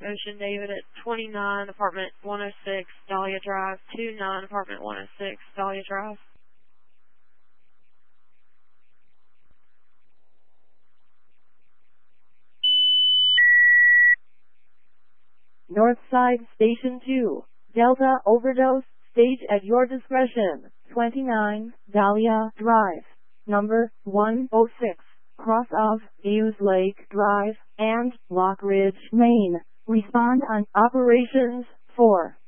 Ocean David at 29 Apartment 106 Dahlia Drive, 29 Apartment 106 Dahlia Drive. Northside Station 2, Delta Overdose, stage at your discretion, 29 Dahlia Drive, number 106, cross of Hughes Lake Drive and Lock Ridge, Maine. Respond on Operations 4.